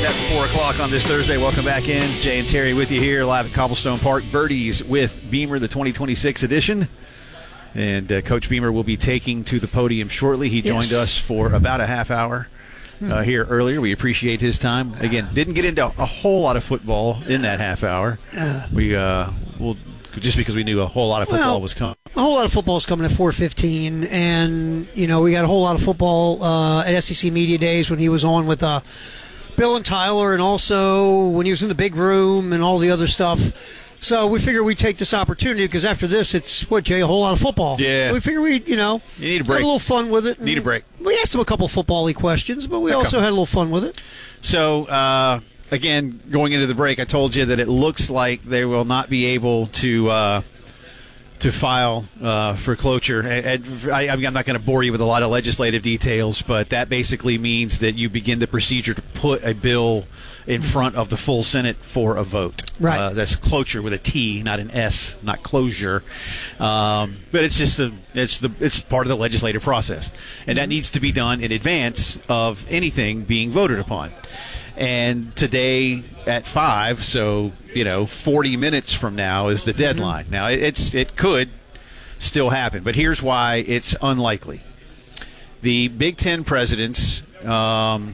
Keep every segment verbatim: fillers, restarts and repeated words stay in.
After four o'clock on this Thursday. Welcome back in. Jay and Terry with you here live at Cobblestone Park. Birdies with Beamer, the twenty twenty-six edition. And uh, Coach Beamer will be taking to the podium shortly. He joined yes. us for about a half hour uh, here earlier. We appreciate his time. Again, didn't get into a whole lot of football in that half hour. We uh, will just because we knew a whole lot of football well, was coming. A whole lot of football is coming at four fifteen, and you know we got a whole lot of football uh, at S E C Media Days when he was on with uh, Bill and Tyler, and also when he was in the big room and all the other stuff. So we figure we'd take this opportunity because after this, it's, what, Jay, a whole lot of football. Yeah. So we figure we, you know, you need a break. Have a little fun with it. Need a break. We asked him a couple football-y questions, but we a also couple. had a little fun with it. So, uh, again, going into the break, I told you that it looks like they will not be able to uh, to file uh, for cloture. And, and I, I'm not going to bore you with a lot of legislative details, but that basically means that you begin the procedure to put a bill in front of the full Senate for a vote. Right. Uh, that's cloture with a T, not an S, not closure. Um, but it's just a, it's the it's part of the legislative process, and that needs to be done in advance of anything being voted upon. And today at five, so you know, forty minutes from now is the deadline. Mm-hmm. Now it's it could still happen, but here's why it's unlikely. The Big Ten presidents um,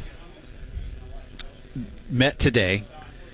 met today,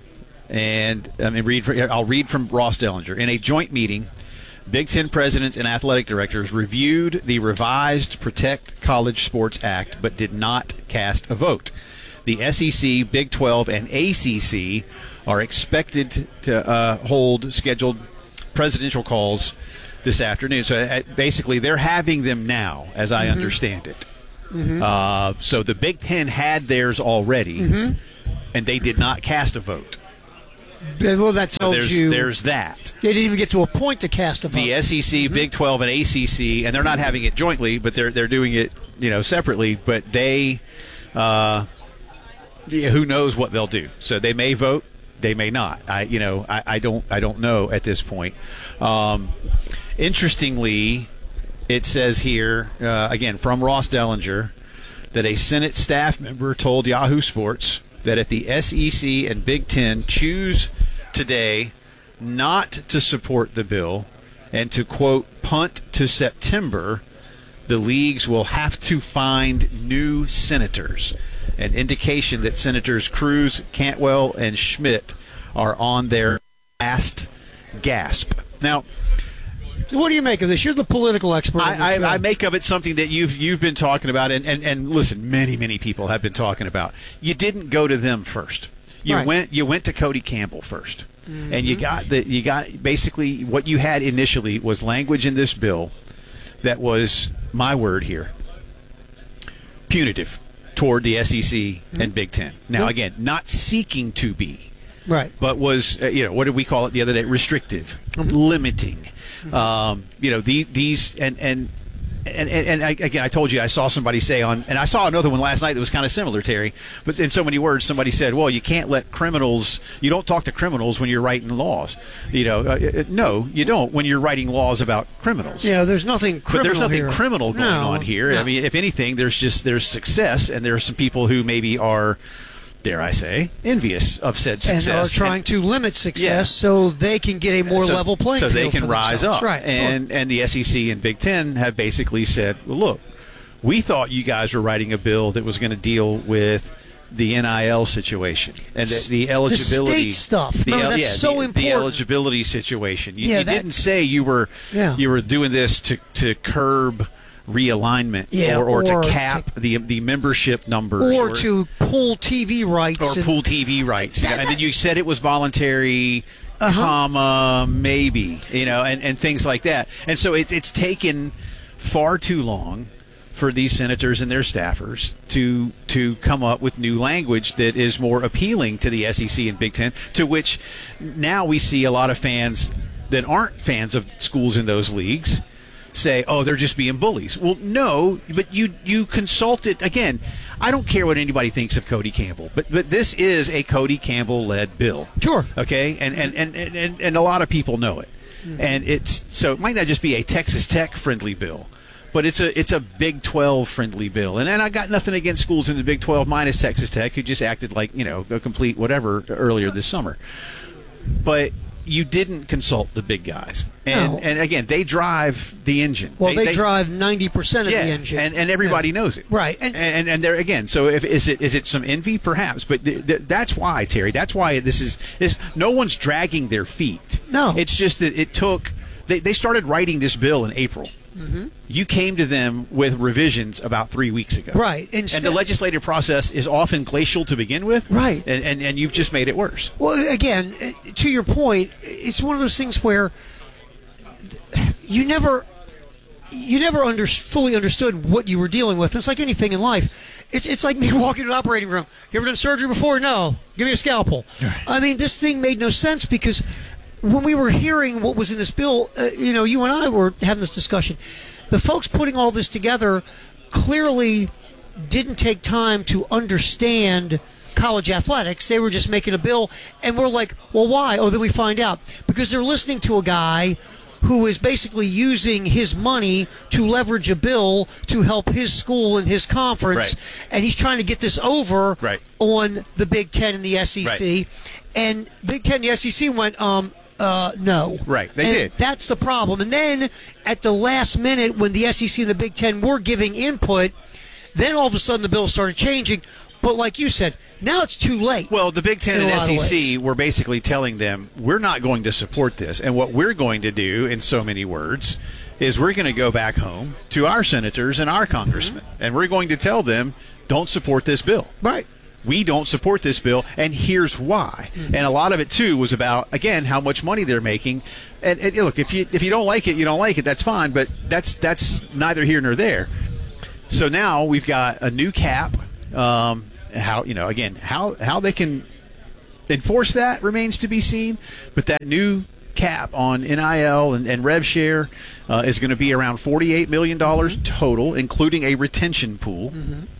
and I mean, read. I'll read from Ross Dellinger. In a joint meeting, Big Ten presidents and athletic directors reviewed the revised Protect College Sports Act, but did not cast a vote. The S E C, Big twelve, and A C C are expected to uh, hold scheduled presidential calls this afternoon. So uh, basically, they're having them now, as I mm-hmm. understand it. Mm-hmm. Uh, so the Big Ten had theirs already, mm-hmm. and they did not cast a vote. Well, that tells so there's, you there's that. They didn't even get to a point to cast a vote. The S E C, mm-hmm. Big twelve, and A C C, and they're not having it jointly, but they're they're doing it, you know, separately. But they. Uh, Yeah, who knows what they'll do? So they may vote, they may not. I, you know, I, I don't, I don't know at this point. Um, interestingly, it says here uh, again from Ross Dellinger that a Senate staff member told Yahoo Sports that if the S E C and Big Ten choose today not to support the bill and to quote punt to September, the leagues will have to find new senators. An indication that Senators Cruz, Cantwell, and Schmidt are on their last gasp. Now, what do you make of this? You're the political expert. I, I, I make of it something that you've you've been talking about, and, and, and listen, many many people have been talking about. You didn't go to them first. You right. went you went to Cody Campbell first, mm-hmm. and you got the you got basically what you had initially was language in this bill that was, my word here, punitive toward the S E C mm-hmm. and Big Ten. Now, yep. again, not seeking to be, right, but was, uh, you know, what did we call it the other day? Restrictive, mm-hmm. limiting. Mm-hmm. Um, you know, the, these, and, and, and, and, and I, again, I told you I saw somebody say on, and I saw another one last night that was kind of similar, Terry, but in so many words, somebody said, well, you can't let criminals, you don't talk to criminals when you're writing laws. You know, uh, no, you don't when you're writing laws about criminals. Yeah, there's nothing criminal But there's nothing here. criminal going no, on here. No. I mean, if anything, there's just, there's success, and there are some people who maybe are, dare I say, envious of said success. And are trying and, to limit success yeah. so they can get a more so, level playing so field. So they can for rise themselves. up. Right, and, sure. and the S E C and Big Ten have basically said, well, look, we thought you guys were writing a bill that was going to deal with the N I L situation and the, the eligibility. The state stuff. The, Remember, that's yeah, so the, important. The eligibility situation. You, yeah, you that, didn't say you were yeah. you were doing this to, to curb realignment yeah, or, or, or to cap to, the the membership numbers or, or to pull T V rights or and, pull T V rights that, you know, and then you said it was voluntary uh-huh. comma maybe you know and, and things like that, and so it, it's taken far too long for these senators and their staffers to to come up with new language that is more appealing to the S E C and Big Ten, to which now we see a lot of fans that aren't fans of schools in those leagues say, oh, they're just being bullies. Well, no, but you you consulted. Again, I don't care what anybody thinks of Cody Campbell, but but this is a Cody Campbell-led bill. Sure. Okay? And and, and, and, and a lot of people know it. Mm-hmm. And it's so it might not just be a Texas Tech-friendly bill, but but it's a it's a Big twelve friendly bill, and and I got nothing against schools in the Big twelve minus Texas Tech, who just acted like, you know, a complete whatever earlier this summer. But you didn't consult the big guys, and No. and again, they drive the engine. Well, they, they drive ninety percent of yeah, the engine, and and everybody yeah. knows it, right? And and, and there again, so if is it is it some envy, perhaps? But th- th- that's why, Terry. That's why this is this. No one's dragging their feet. No, it's just that it took. They they started writing this bill in April. Mm-hmm. You came to them with revisions about three weeks ago. Right. Instead, and the legislative process is often glacial to begin with. Right. And, and, and you've just made it worse. Well, again, to your point, it's one of those things where you never you never under, fully understood what you were dealing with. It's like anything in life. It's it's like me walking to an operating room. You ever done surgery before? No. Give me a scalpel. Right. I mean, this thing made no sense because when we were hearing what was in this bill, uh, you know, you and I were having this discussion. The folks putting all this together clearly didn't take time to understand college athletics. They were just making a bill, and we're like, well, why? Oh, then we find out. Because they're listening to a guy who is basically using his money to leverage a bill to help his school and his conference, right. and he's trying to get this over right. on the Big Ten and the S E C. Right. And Big Ten and the S E C went, um, uh, no. Right, they and did. That's the problem. And then at the last minute, when the S E C and the Big Ten were giving input, then all of a sudden the bill started changing. But like you said, now it's too late. Well, the Big Ten and S E C were basically telling them, we're not going to support this. And what we're going to do, in so many words, is we're going to go back home to our senators and our congressmen. Mm-hmm. And we're going to tell them, don't support this bill. Right. We don't support this bill, and here's why. Mm-hmm. And a lot of it, too, was about, again, how much money they're making. And, and look, if you if you don't like it, you don't like it. That's fine, but that's that's neither here nor there. So now we've got a new cap. Um, how you know again how how they can enforce that remains to be seen. But that new cap on N I L and, and rev share uh, is going to be around forty-eight million dollars mm-hmm. total, including a retention pool.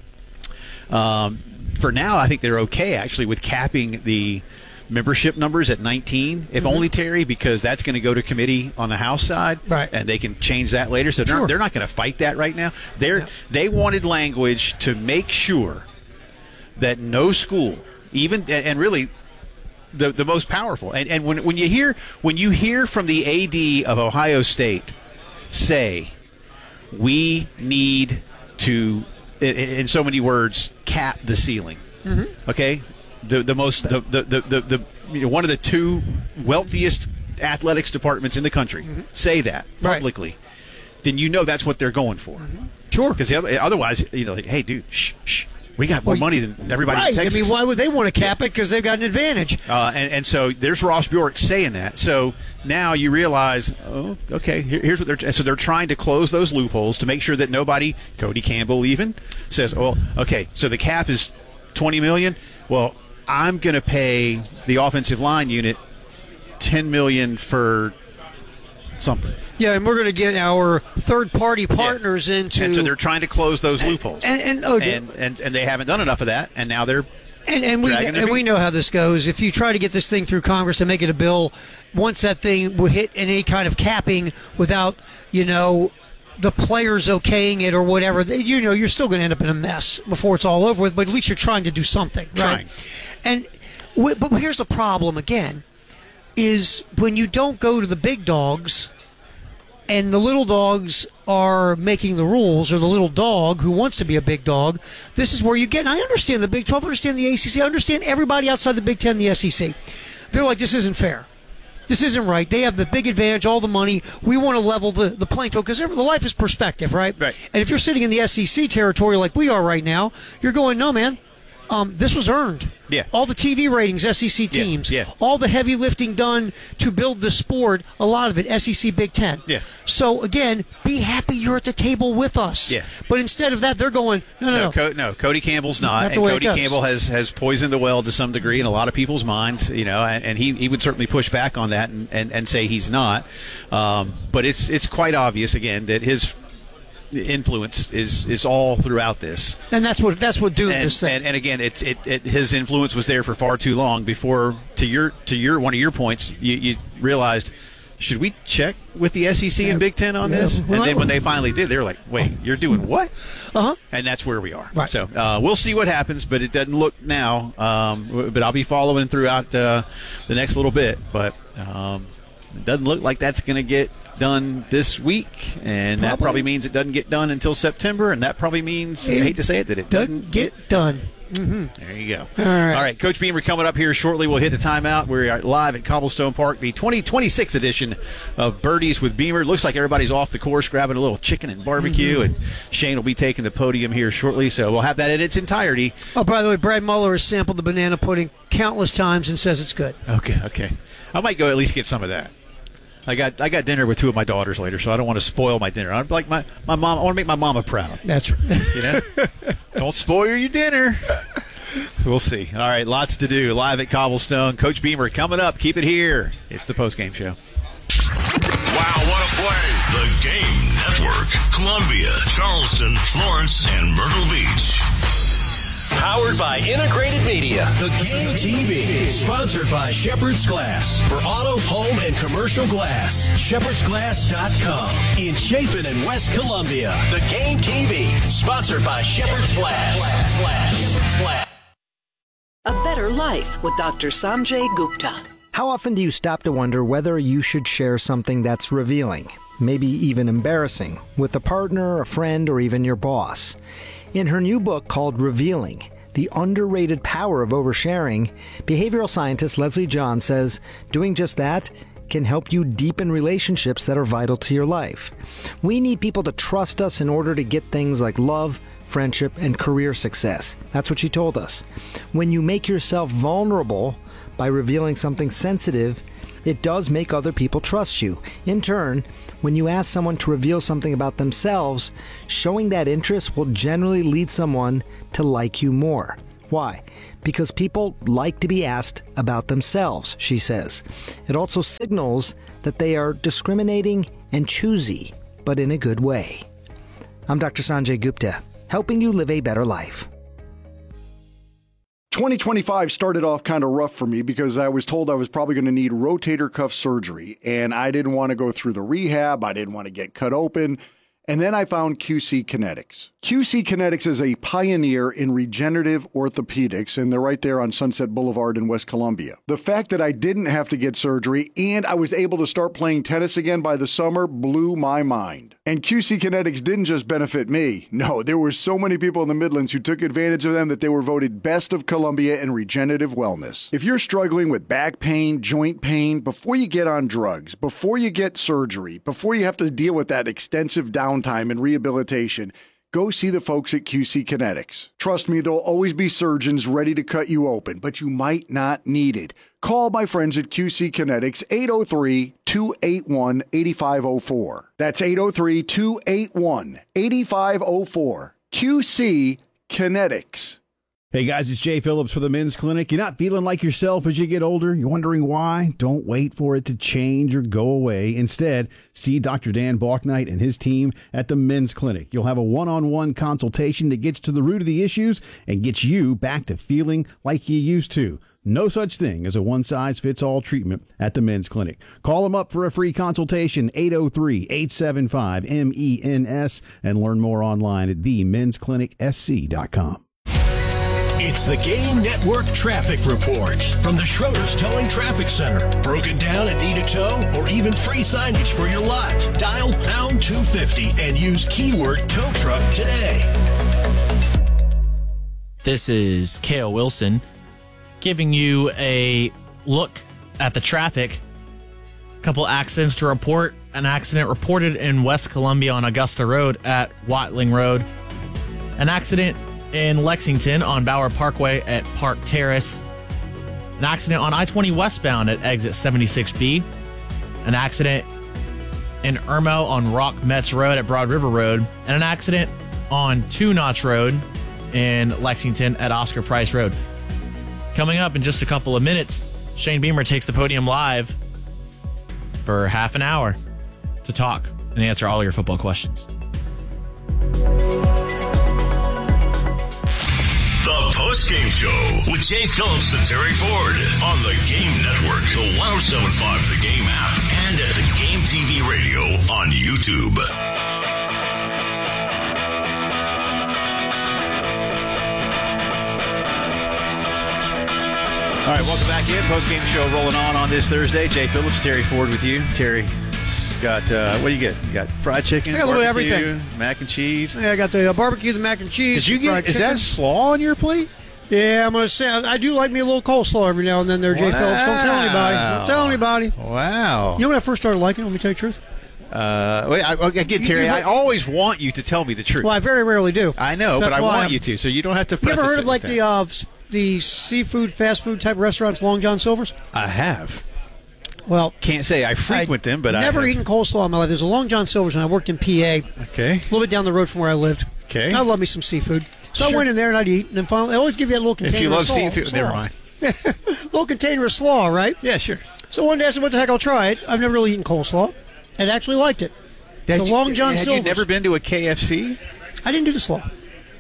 Mm-hmm. Um, for now, I think they're okay actually with capping the membership numbers at nineteen, if mm-hmm. only, Terry, because that's going to go to committee on the House side, right. and they can change that later. So sure. they're, they're not going to fight that right now. They're yeah. They wanted language to make sure that no school, even and really the the most powerful, and, and when when you hear when you hear from the A D of Ohio State say, we need to, in, in so many words, cap the ceiling. Mm-hmm. Okay. The the most the the the, the, the you know, one of the two wealthiest athletics departments in the country mm-hmm. say that publicly, right. then you know that's what they're going for. Mm-hmm. Sure, because otherwise, you know, like, hey, dude, shh, shh, we got more well, money than everybody right. in Texas. I mean, why would they want to cap it? Because they've got an advantage. Uh, and, and so there's Ross Bjork saying that. So now you realize, oh, okay, here, here's what they're. So they're trying to close those loopholes to make sure that nobody, Cody Campbell even says, oh, okay, so the cap is twenty million dollars. Well, I'm going to pay the offensive line unit ten million dollars for something. Yeah, and we're going to get our third-party partners yeah. into. And so they're trying to close those loopholes, and and, oh, and, and and they haven't done enough of that, and now they're. And, and we and feet. we know how this goes. If you try to get this thing through Congress and make it a bill, once that thing will hit any kind of capping without, you know, the players okaying it or whatever, you know, you're still going to end up in a mess before it's all over with. But at least you're trying to do something, right? Trying. And but here's the problem again: is when you don't go to the big dogs, and the little dogs are making the rules, or the little dog who wants to be a big dog. This is where you get. And I understand the Big twelve, I understand the A C C, I understand everybody outside the Big Ten, and the S E C. They're like, this isn't fair. This isn't right. They have the big advantage, all the money. We want to level the, the playing field because the life is perspective, right? Right. And if you're sitting in the S E C territory like we are right now, you're going, no, man. Um, this was earned. Yeah. All the T V ratings, S E C teams. Yeah. Yeah. All the heavy lifting done to build the sport, a lot of it, S E C Big Ten. Yeah. So, again, be happy you're at the table with us. Yeah. But instead of that, they're going, no, no, no. no. Co- no, Cody Campbell's not. not and Cody Campbell has, has poisoned the well to some degree in a lot of people's minds, you know, and, and he, he would certainly push back on that and, and, and say he's not. Um, but it's it's quite obvious, again, that his influence is is all throughout this, and that's what that's what doomed and, this thing. And, and again, it's it, it his influence was there for far too long before. To your to your one of your points, you, you realized should we check with the S E C and Big Ten on Yeah. this? Well, and I- then when they finally did, they were like, wait, you're doing what? Uh-huh. And that's where we are. Right. So uh, we'll see what happens, but it doesn't look now. Um, w- but I'll be following throughout uh, the next little bit. But um, it doesn't look like that's going to get done this week, and that Probably. probably means it doesn't get done until September, and that probably means, I It hate to say it, that it Doesn't get done. There you go. All right. All right, Coach Beamer coming up here shortly. We'll hit the timeout. We're live at Cobblestone Park, the twenty twenty-six edition of Birdies with Beamer. Looks like everybody's off the course grabbing a little chicken and barbecue, Mm-hmm. and Shane will be taking the podium here shortly, so we'll have that in its entirety. Oh, by the way, Brad Muller has sampled the banana pudding countless times and says it's good. Okay, okay. I might go at least get some of that. I got I got dinner with two of my daughters later, so I don't want to spoil my dinner. I'd like my, my mom. I want to make my mama proud. That's right. You know, don't spoil your dinner. We'll see. All right, lots to do. Live at Cobblestone. Coach Beamer coming up. Keep it here. It's the postgame show. Wow, what a play. The Game Network. Columbia, Charleston, Florence, and Myrtle Beach. Powered by Integrated Media. The Game T V. Sponsored by Shepherd's Glass. For auto, home, and commercial glass. shepherds glass dot com. In Chapin and West Columbia. The Game T V. Sponsored by Shepherd's Glass. Shepherd's Glass. A better life with Doctor Sanjay Gupta. How often do you stop to wonder whether you should share something that's revealing, maybe even embarrassing, with a partner, a friend, or even your boss? In her new book called Revealing, The Underrated Power of Oversharing, behavioral scientist Leslie John says doing just that can help you deepen relationships that are vital to your life. We need people to trust us in order to get things like love, friendship, and career success. That's what she told us. When you make yourself vulnerable by revealing something sensitive, it does make other people trust you. In turn, when you ask someone to reveal something about themselves, showing that interest will generally lead someone to like you more. Why? Because people like to be asked about themselves, she says. It also signals that they are discriminating and choosy, but in a good way. I'm Doctor Sanjay Gupta, helping you live a better life. twenty twenty-five started off kind of rough for me because I was told I was probably going to need rotator cuff surgery, and I didn't want to go through the rehab. I didn't want to get cut open. And then I found Q C Kinetics. Q C Kinetics is a pioneer in regenerative orthopedics, and they're right there on Sunset Boulevard in West Columbia. The fact that I didn't have to get surgery and I was able to start playing tennis again by the summer blew my mind. And Q C Kinetics didn't just benefit me. No, there were so many people in the Midlands who took advantage of them that they were voted Best of Columbia in regenerative wellness. If you're struggling with back pain, joint pain, before you get on drugs, before you get surgery, before you have to deal with that extensive downtime and rehabilitation, go see the folks at Q C Kinetics. Trust me, there'll always be surgeons ready to cut you open, but you might not need it. Call my friends at Q C Kinetics, eight oh three, two eight one, eight five oh four. That's eight oh three, two eight one, eight five oh four. Q C Kinetics. Hey guys, it's Jay Phillips for the Men's Clinic. You're not feeling like yourself as you get older? You're wondering why? Don't wait for it to change or go away. Instead, see Doctor Dan Balknight and his team at the Men's Clinic. You'll have a one-on-one consultation that gets to the root of the issues and gets you back to feeling like you used to. No such thing as a one-size-fits-all treatment at the Men's Clinic. Call them up for a free consultation, eight oh three, eight seven five, M E N S, and learn more online at the mens clinic s c dot com. It's the Game Network Traffic Report from the Schroeder's Towing Traffic Center. Broken down and need a tow or even free signage for your lot? Dial pound two fifty and use keyword tow truck today. This is Kale Wilson giving you a look at the traffic. A couple accidents to report. An accident reported in West Columbia on Augusta Road at Watling Road. An accident in Lexington on Bauer Parkway at Park Terrace. An accident on I twenty westbound at exit seventy-six B. An accident in Irmo on Rock Metz Road at Broad River Road. And an accident on Two Notch Road in Lexington at Oscar Price Road. Coming up in just a couple of minutes, Shane Beamer takes the podium live for half an hour to talk and answer all your football questions. The post-game show with Jay Phillips and Terry Ford on the Game Network, the one oh seven point five The Game app, and at the Game T V Radio on YouTube. All right, welcome back in. Post-game show rolling on on this Thursday. Jay Phillips, Terry Ford with you. Terry got, uh, what do you get? You got fried chicken, I got a little bit of barbecue, everything. mac and cheese. Yeah, I got the uh, barbecue, the mac and cheese. Did you get, fried is chicken. that slaw on your plate? Yeah, I'm going to say, I do like me a little coleslaw every now and then there, Jay Wow. Phillips. Don't tell anybody. Don't tell anybody. Wow. You know when I first started liking it, let me tell you the truth? Uh, wait, I, again, Terry, you- I always want you to tell me the truth. Well, I very rarely do. I know, That's but I why want I'm- you to, so you don't have to You preface ever heard it of like with the that. uh, s- the seafood, fast food type restaurants, Long John Silver's? I have. Well, Can't say I frequent them, but never I have. eaten coleslaw in my life. There's a Long John Silver's, and I worked in P A, a Okay. little bit down the road from where I lived. Okay. I love me some seafood. So I Sure. went in there and I'd eat, and then finally, they always give you that little container If you love of slaw, seafood, slaw. never mind. little container of slaw, right? Yeah, sure. So one day I said, what the heck, I'll try it. I've never really eaten coleslaw. And actually liked it. Had The you- Long John had Silver's. you never been to a K F C? I didn't do the slaw.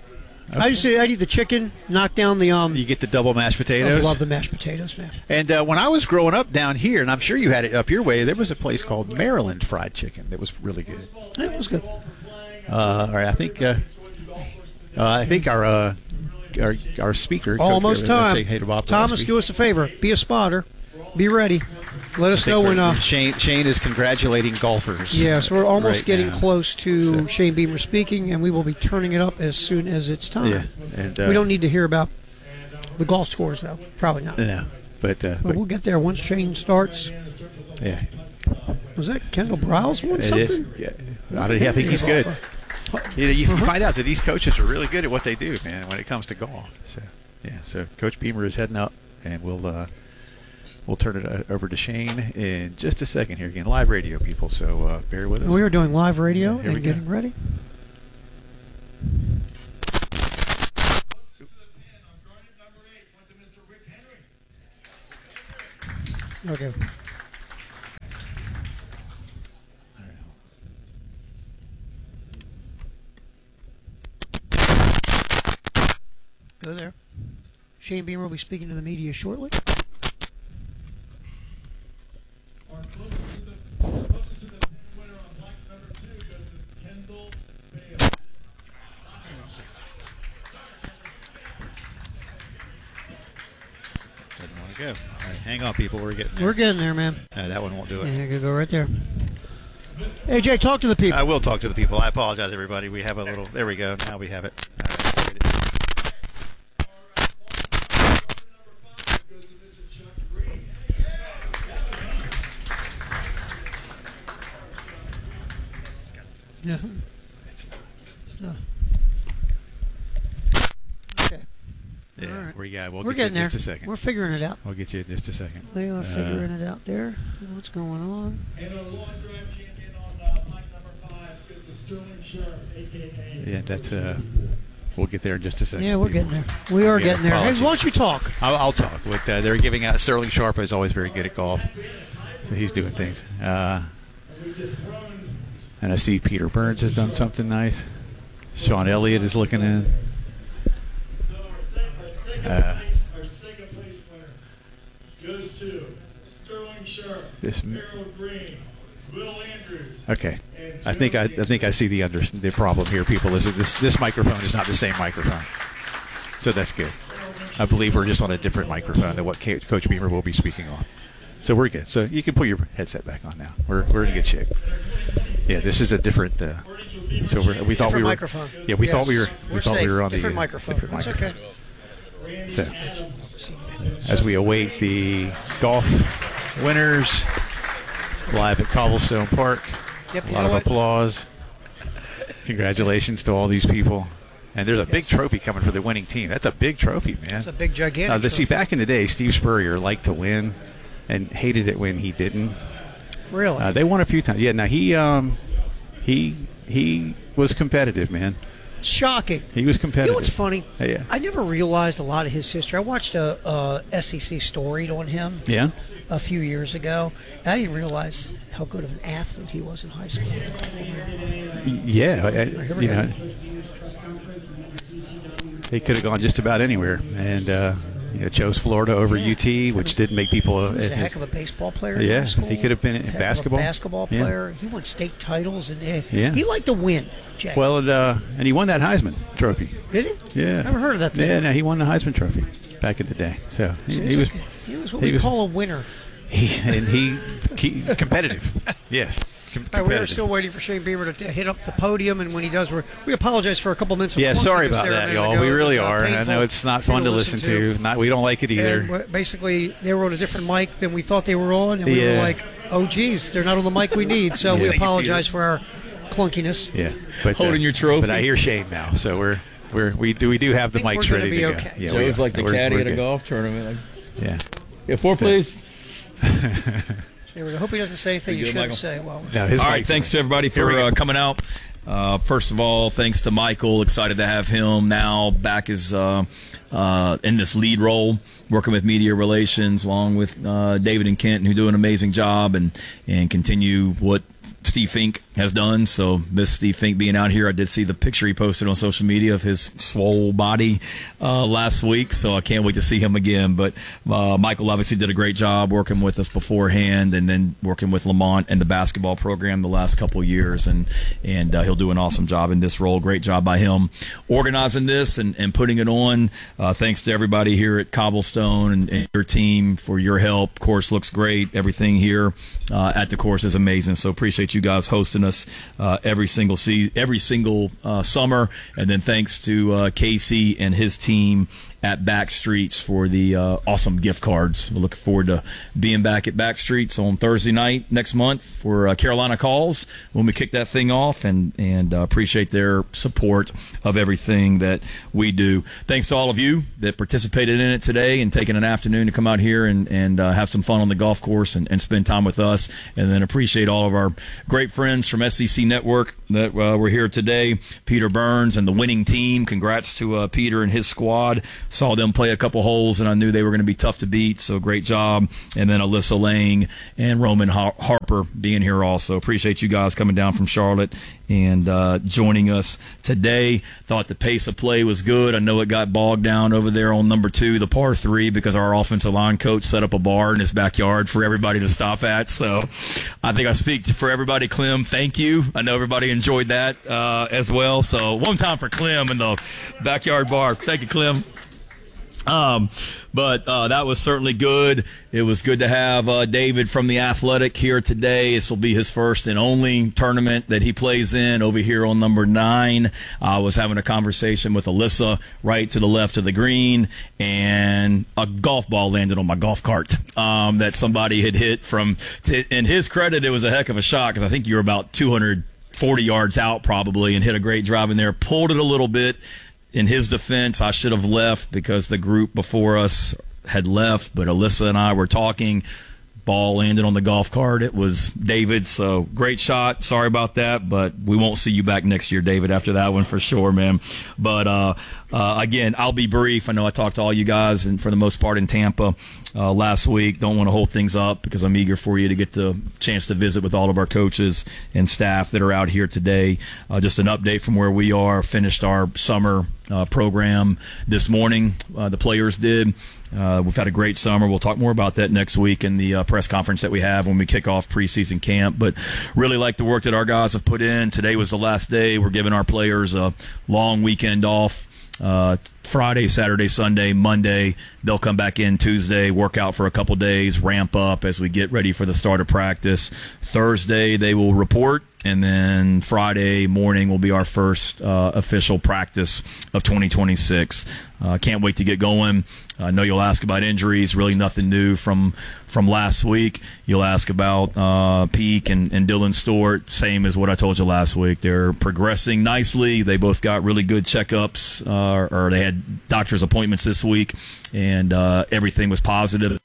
I used to, I'd eat the chicken, knock down the... um. You get the double mashed I potatoes. love the mashed potatoes, man. And uh, when I was growing up down here, and I'm sure you had it up your way, there was a place called Maryland Fried Chicken that was really good. It was good. Uh, all right, I think uh, uh, I think our uh, our our speaker Almost Coach, uh, time. say hey to Bob Thomas, Gillespie. do us a favor. Be a spotter. Be ready. Let us I think know when... we're- Uh, Shane Shane is congratulating golfers. yes, we're almost right getting now. close to So- Shane Beamer speaking, and we will be turning it up as soon as it's time. Yeah, and uh, we don't need to hear about the golf scores, though. Probably not. No, but, uh, But but we'll get there once Shane starts. yeah, Was that Kendall Briles won it something? is. Yeah, I, don't- I think he's good. You know, you Uh-huh. find out that these coaches are really good at what they do, man, when it comes to golf. So yeah, so Coach Beamer is heading up, and we'll uh, we'll turn it uh, over to Shane in just a second here. Again, live radio, people, so uh, bear with us. We are doing live radio Yeah, here we and go. getting ready. Okay. Go there. Shane Beamer will be speaking to the media shortly. Doesn't want to go. All right, hang on, people. We're getting there. We're getting there, man. Uh, that one won't do it. Yeah, you go right there. Hey, Jay, talk to the people. I will talk to the people. I apologize, everybody. We have a little. There we go. Now we have it. All right, let's get it. Yeah. No. Okay. Yeah, All right. we got. We'll We're get getting you in there. just a second. We're figuring it out. We'll get you in just a second. We are Uh, figuring it out there. What's going on? And a long drive champion on uh, mic number five is the Sterling Sheriff, a k a. Yeah, that's. Uh, we'll get there in just a second. Yeah, we're getting there. We are Yeah, getting there. Hey, apologies. why don't you talk? I'll, I'll talk. But, uh, they're giving out. Sterling Sharp is always very good at golf, so he's doing things. Uh, and I see Peter Burns has done something nice. Sean Elliott is looking in. So our second, our second, Uh, place, our second place winner goes to Sterling Sharp, This- Harold Green, Will Andrews. Okay, I think I, I think I see the under the problem here. People is that this this microphone is not the same microphone, so that's good. I believe we're just on a different microphone than what Ca- Coach Beamer will be speaking on. So we're good. So you can put your headset back on now. We're we're in good shape. Yeah, this is a different. Uh, so we're, we thought Different we were. microphone. Yeah, we Yes. thought we were. We We're thought safe. we were on Different the uh, microphone. different That's microphone. okay. So, as we await the golf winners live at Cobblestone Park, Yep, a you lot know of what? applause. Congratulations to all these people. And there's a big trophy coming for the winning team. That's a big trophy, man. It's a big, gigantic Uh, the, see, trophy. back in the day, Steve Spurrier liked to win and hated it when he didn't. Really? Uh, they won a few times. Yeah, now he um, he he was competitive, man. Shocking. He was You competitive. know what's funny? Yeah. I never realized a lot of his history. I watched a, a S E C story on him Yeah. a few years ago, and I didn't realize how good of an athlete he was in high school. Yeah, I- I- Here we you go. know. he could have gone just about anywhere, and uh, you know, chose Florida over Yeah. U T, which didn't make people. He was uh, a heck of a baseball player. in Yeah, high school. he could have been a Heck of a basketball. basketball Yeah. player. He won state titles, and uh, Yeah. he liked to win. Jay. Well, and, uh, and he won that Heisman Trophy. Did he? Yeah, Never heard of that thing. Yeah, no, he won the Heisman Trophy back in the day. So he, So he was. he was what he we was- call a winner. He and he, he competitive. Yes. Com- All right, we are competitive. still waiting for Shane Beamer to t- hit up the podium, and when he does, we're, we apologize for a couple minutes of Yeah, sorry clunkiness about there a that, minute y'all. ago. We It really was, uh, are. I painful know it's not fun to listen to. Not, we don't like it either. And w- basically, they were on a different mic than we thought they were on, and we were Yeah. like, "Oh, geez, they're not on the mic we need." So we Yeah. apologize for our clunkiness. Yeah, but, Holding your trophy. But I hear Shane now, so we're we're we do we do have the I think mics we're gonna ready be to okay. go. Yeah, Joe's we are. like the We're- caddy we're at a good. golf tournament. Yeah. Yeah, four, please. There we go. Hope he doesn't say anything You you good, shouldn't Michael? say. Well, No, his All right, mic's thanks on. to everybody Here we for go. uh, coming out. Uh, first of all, thanks to Michael. Excited to have him now back as uh, uh, in this lead role, working with media relations, along with uh, David and Kent, who do an amazing job, and and continue what Steve Fink has done. So miss Steve Fink being out here. I did see the picture he posted on social media of his swole body uh, last week, so I can't wait to see him again. But uh, Michael obviously did a great job working with us beforehand, and then working with Lamont and the basketball program the last couple of years, and and uh, he'll do an awesome job in this role. Great job by him organizing this and, and putting it on. Uh, thanks to everybody here at Cobblestone and, and your team for your help. Course looks great. Everything here uh, at the course is amazing. So appreciate you guys hosting us uh, every single se- every single uh, summer. And then thanks to uh, Casey and his team at Backstreets for the uh, awesome gift cards. We're looking forward to being back at Backstreets on Thursday night next month for uh, Carolina Calls when we kick that thing off, and and uh, appreciate their support of everything that we do. Thanks to all of you that participated in it today and taking an afternoon to come out here and, and uh, have some fun on the golf course and, and spend time with us. And then appreciate all of our great friends from S E C Network that uh, were here today. Peter Burns and the winning team. Congrats to uh, Peter and his squad. Saw them play a couple holes, and I knew they were going to be tough to beat, so great job. And then Alyssa Lang and Roman Har- Harper being here also. Appreciate you guys coming down from Charlotte and uh, joining us today. Thought the pace of play was good. I know it got bogged down over there on number two, the par three, because our offensive line coach set up a bar in his backyard for everybody to stop at. So I think I speak to, for everybody. Clem, thank you. I know everybody enjoyed that uh, as well. So one time for Clem in the backyard bar. Thank you, Clem. Um, but uh, that was certainly good. It was good to have uh, David from The Athletic here today. This will be his first and only tournament that he plays in over here on number nine. I was having a conversation with Alyssa right to the left of the green, and a golf ball landed on my golf cart um, that somebody had hit from, t- in his credit, it was a heck of a shot, because I think you were about two hundred forty yards out probably, and hit a great drive in there, pulled it a little bit. In his defense, I should have left because the group before us had left, but Alyssa and I were talking. Ball landed on the golf cart. It was David, so great shot. Sorry about that, but we won't see you back next year, David, after that one for sure, man. But uh, uh, again, I'll be brief. I know I talked to all you guys, and for the most part in Tampa uh, last week. Don't want to hold things up because I'm eager for you to get the chance to visit with all of our coaches and staff that are out here today. Uh, just an update from where we are. Finished our summer uh, program this morning. Uh, the players did. Uh, we've had a great summer. We'll talk more about that next week in the uh, press conference that we have when we kick off preseason camp. But really like the work that our guys have put in. Today was the last day. We're giving our players a long weekend off. Uh, Friday, Saturday, Sunday, Monday. They'll come back in Tuesday, work out for a couple days, ramp up as we get ready for the start of practice. Thursday, they will report, and then Friday morning will be our first uh, official practice of twenty twenty-six. Uh, can't wait to get going. I know you'll ask about injuries. Really nothing new from from last week. You'll ask about uh, Peak and, and Dylan Stewart. Same as what I told you last week. They're progressing nicely. They both got really good checkups, uh, or they had doctor's appointments this week, and uh, everything was positive.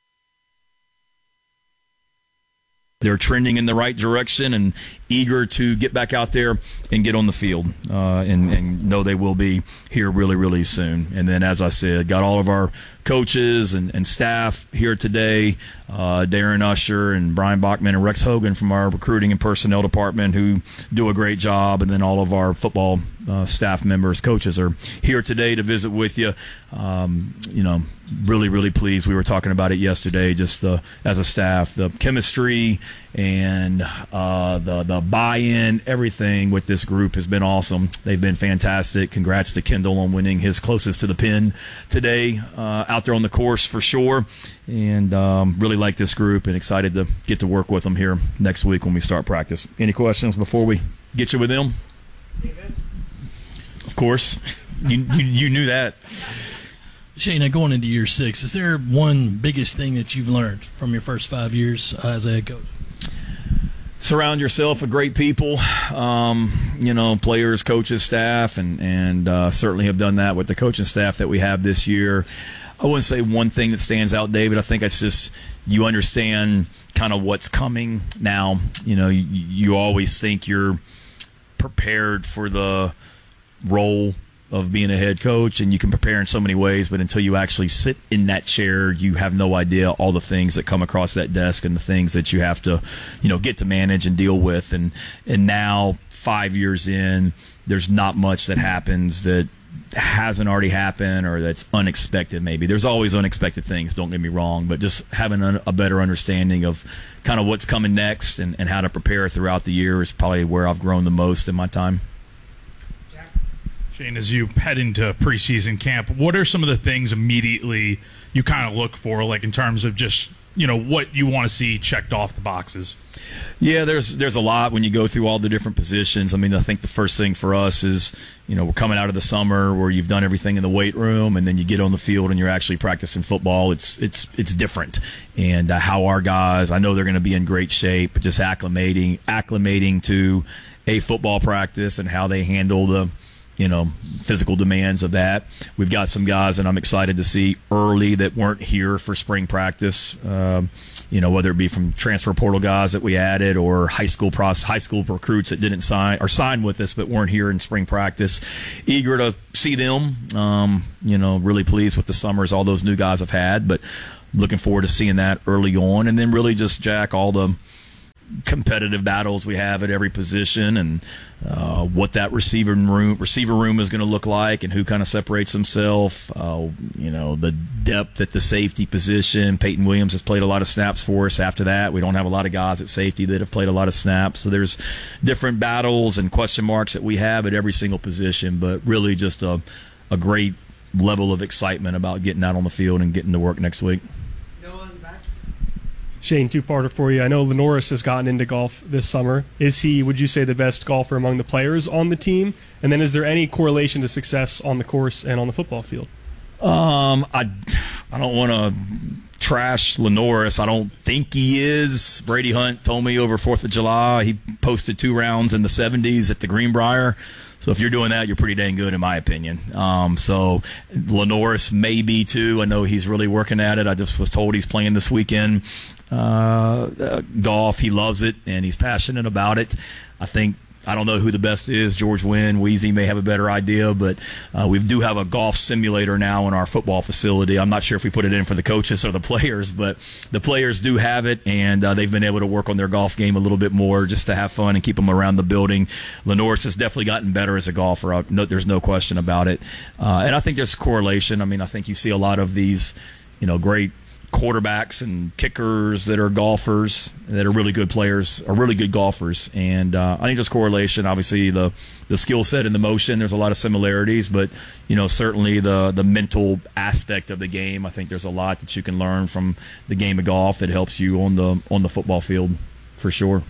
They're trending in the right direction and eager to get back out there and get on the field, uh, and, and know they will be here really, really soon. And then, as I said, got all of our coaches and, and staff here today, uh, Darren Usher and Brian Bachman and Rex Hogan from our recruiting and personnel department, who do a great job, and then all of our football uh, staff members, coaches are here today to visit with you. Um, you know, really, really pleased. We were talking about it yesterday, just the, as a staff, the chemistry and uh, the, the buy-in, everything with this group has been awesome. They've been fantastic. Congrats to Kendall on winning his closest to the pin today uh, out there on the course for sure. And um, really like this group and excited to get to work with them here next week when we start practice. Any questions before we get you with them? David? Of course. You, you, you knew that. Shane, going into year six, is there one biggest thing that you've learned from your first five years uh, as a head coach? Surround yourself with great people, um, you know, players, coaches, staff, and, and uh, certainly have done that with the coaching staff that we have this year. I wouldn't say one thing that stands out, David. I think it's just you understand kind of what's coming now. You know, you, you always think you're prepared for the role of being a head coach, and you can prepare in so many ways, but until you actually sit in that chair, you have no idea all the things that come across that desk and the things that you have to, you know, get to manage and deal with. And and now, five years in, there's not much that happens that hasn't already happened or that's unexpected maybe. There's always unexpected things, don't get me wrong, but just having a, a better understanding of kind of what's coming next and, and how to prepare throughout the year is probably where I've grown the most in my time. Shane, as you head into preseason camp, what are some of the things immediately you kind of look for, like in terms of just, you know, what you want to see checked off the boxes? Yeah, there's there's a lot when you go through all the different positions. I mean, I think the first thing for us is, you know, we're coming out of the summer where you've done everything in the weight room, and then you get on the field and you're actually practicing football. It's it's it's different. And uh, how our guys, I know they're going to be in great shape, but just acclimating acclimating to a football practice and how they handle the, you know, physical demands of that. We've got some guys that I'm excited to see early that weren't here for spring practice, um, you know, whether it be from transfer portal guys that we added or high school pros, high school recruits that didn't sign or sign with us but weren't here in spring practice. Eager to see them. Um, you know, really pleased with the summers all those new guys have had, but looking forward to seeing that early on. And then really just, Jack, all the competitive battles we have at every position and uh, what that receiver room receiver room is going to look like and who kind of separates himself. Uh, you know, the depth at the safety position. Peyton Williams has played a lot of snaps for us. After that, we don't have a lot of guys at safety that have played a lot of snaps. So there's different battles and question marks that we have at every single position, but really just a, a great level of excitement about getting out on the field and getting to work next week. Shane, two-parter for you. I know Lenoris has gotten into golf this summer. Is he, would you say, the best golfer among the players on the team? And then is there any correlation to success on the course and on the football field? Um, I, I don't want to trash Lenoris. I don't think he is. Brady Hunt told me over fourth of July he posted two rounds in the seventies at the Greenbrier. So if you're doing that, you're pretty dang good, in my opinion. Um, so Lenoris may be, too. I know he's really working at it. I just was told he's playing this weekend. Uh, uh, golf, he loves it, and he's passionate about it. I think, I don't know who the best is. George Wynn, Weezy may have a better idea, but uh, we do have a golf simulator now in our football facility. I'm not sure if we put it in for the coaches or the players, but the players do have it, and uh, they've been able to work on their golf game a little bit more just to have fun and keep them around the building. Lenoris has definitely gotten better as a golfer. Uh, no, there's no question about it. Uh, and I think there's correlation. I mean, I think you see a lot of these, you know, great quarterbacks and kickers that are golfers that are really good players are really good golfers, and uh, I think there's correlation. Obviously, the the skill set and the motion, there's a lot of similarities, but you know, certainly the the mental aspect of the game, I think there's a lot that you can learn from the game of golf that helps you on the on the football field for sure.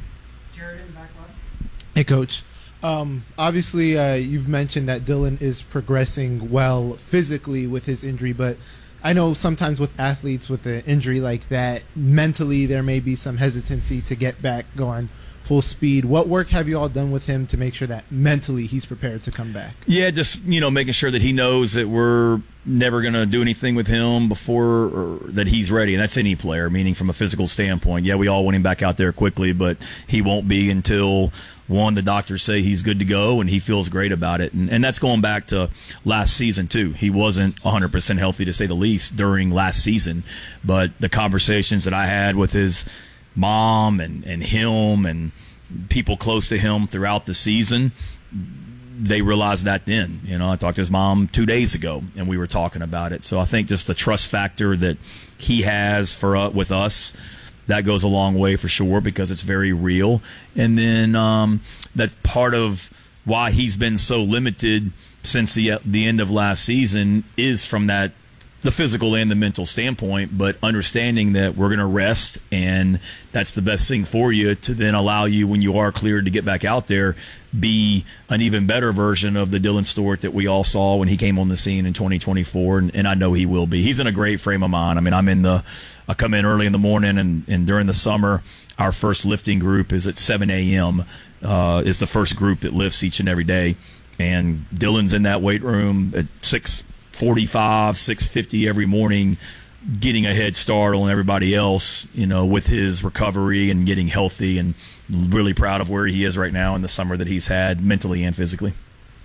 Hey, Coach. Um, obviously, uh, you've mentioned that Dylan is progressing well physically with his injury, but I know sometimes with athletes with an injury like that, mentally there may be some hesitancy to get back going full speed. What work have you all done with him to make sure that mentally he's prepared to come back? Yeah, just, you know, making sure that he knows that we're never going to do anything with him before or that he's ready. And that's any player, meaning from a physical standpoint. Yeah, we all want him back out there quickly, but he won't be until, one, the doctors say he's good to go and he feels great about it. And, and that's going back to last season, too. He wasn't one hundred percent healthy, to say the least, during last season. But the conversations that I had with his mom and, and him and people close to him throughout the season, they realized that then. You know, I talked to his mom two days ago, and we were talking about it. So I think just the trust factor that he has for uh, with us, that goes a long way for sure, because it's very real. And then um, that part of why he's been so limited since the the end of last season is from that the physical and the mental standpoint, but understanding that we're going to rest, and that's the best thing for you to then allow you, when you are cleared to get back out there, be an even better version of the Dylan Stewart that we all saw when he came on the scene in twenty twenty-four, and, and I know he will be. He's in a great frame of mind. I mean, I'm in the, I come in early in the morning, and, and during the summer, our first lifting group is at seven a.m., uh, is the first group that lifts each and every day, and Dylan's in that weight room at six forty-five, six fifty every morning, getting a head start on everybody else, you know, with his recovery and getting healthy, and really proud of where he is right now in the summer that he's had mentally and physically.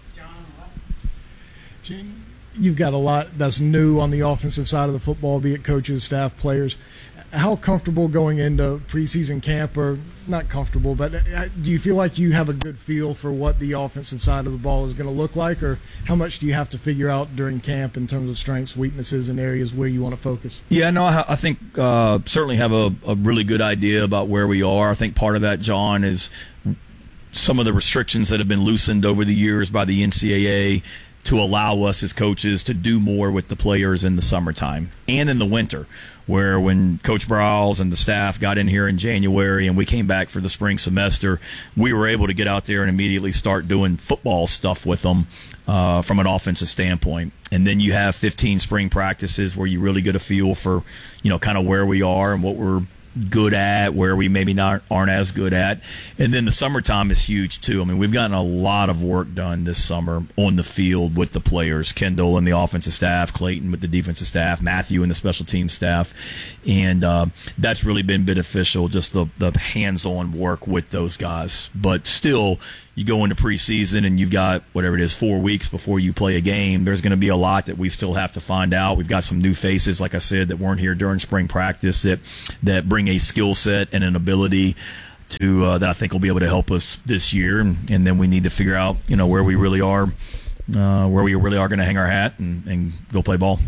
You've got a lot that's new on the offensive side of the football, be it coaches, staff, players. How comfortable going into preseason camp, or not comfortable, but do you feel like you have a good feel for what the offensive side of the ball is going to look like, or how much do you have to figure out during camp in terms of strengths, weaknesses, and areas where you want to focus? Yeah, no, I, I think uh, certainly have a, a really good idea about where we are. I think part of that, John, is some of the restrictions that have been loosened over the years by the N C double A to allow us as coaches to do more with the players in the summertime and in the winter, where when Coach Browse and the staff got in here in January and we came back for the spring semester, we were able to get out there and immediately start doing football stuff with them uh, from an offensive standpoint. And then you have fifteen spring practices where you really get a feel for, you know, kind of where we are and what we're good at, where we maybe not aren't as good at. And then the summertime is huge too. I mean, we've gotten a lot of work done this summer on the field with the players, Kendall and the offensive staff, Clayton with the defensive staff, Matthew and the special team staff, and uh, that's really been beneficial, just the, the hands-on work with those guys. But still, you go into preseason and you've got whatever it is, four weeks before you play a game. There's going to be a lot that we still have to find out. We've got some new faces, like I said, that weren't here during spring practice that that bring a skill set and an ability to uh, that I think will be able to help us this year. And, and then we need to figure out, you know, where we really are, uh, where we really are going to hang our hat and, and go play ball.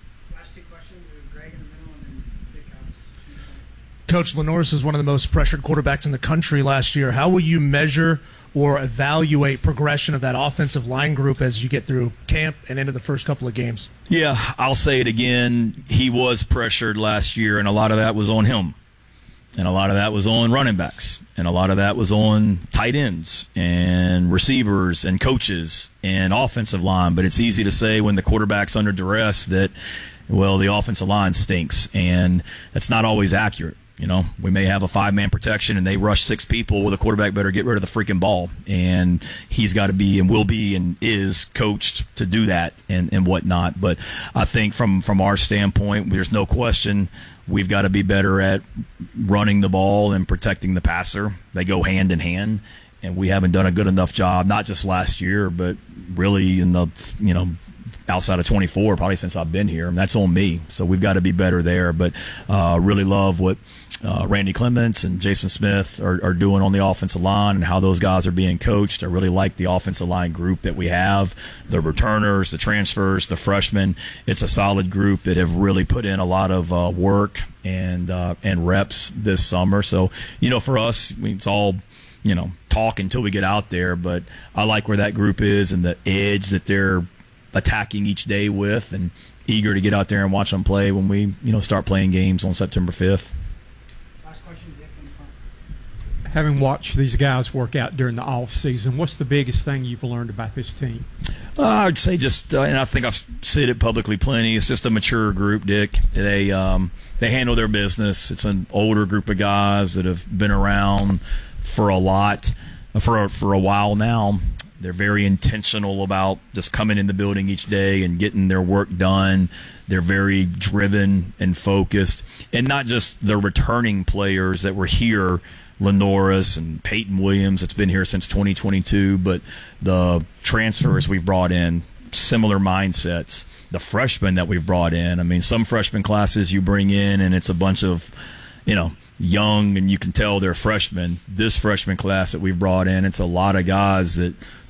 Coach, Lenoris is one of the most pressured quarterbacks in the country last year. How will you measure or evaluate progression of that offensive line group as you get through camp and into the first couple of games? Yeah, I'll say it again. He was pressured last year, and a lot of that was on him. And a lot of that was on running backs. And a lot of that was on tight ends and receivers and coaches and offensive line. But it's easy to say when the quarterback's under duress that, well, the offensive line stinks. And that's not always accurate. You know, we may have a five-man protection and they rush six people. Well, the quarterback better get rid of the freaking ball. And he's got to be and will be and is coached to do that and, and whatnot. But I think from, from our standpoint, there's no question we've got to be better at running the ball and protecting the passer. They go hand in hand. And we haven't done a good enough job, not just last year, but really in the, you know, outside of twenty-four, probably since I've been here. And that's on me. So we've got to be better there. But uh, really love what uh, Randy Clements and Jason Smith are, are doing on the offensive line and how those guys are being coached. I really like the offensive line group that we have, the returners, the transfers, the freshmen. It's a solid group that have really put in a lot of uh, work and uh, and reps this summer. So, you know, for us, it's all, you know, talk until we get out there. But I like where that group is and the edge that they're attacking each day with, and eager to get out there and watch them play when we, you know, start playing games on September fifth. Last question, Dick, in front. Having watched these guys work out during the off season, what's the biggest thing you've learned about this team? Uh, I'd say just, uh, and I think I've said it publicly plenty. It's just a mature group, Dick. They um, they handle their business. It's an older group of guys that have been around for a lot, for a, for a while now. They're very intentional about just coming in the building each day and getting their work done. They're very driven and focused. And not just the returning players that were here, Lenoris and Peyton Williams, that's been here since twenty twenty-two, but the transfers we've brought in, similar mindsets. The freshmen that we've brought in, I mean, some freshman classes you bring in and it's a bunch of, you know, young and you can tell they're freshmen. This freshman class that we've brought in, it's a lot of guys that